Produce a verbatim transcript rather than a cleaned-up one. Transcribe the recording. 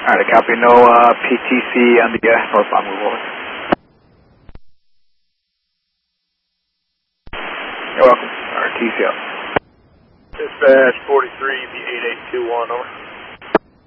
Alright, I copy. No uh, P T C on the uh, northbound move over. You're welcome. Alright, T C out. Dispatch forty-three, B eight eight two one, over.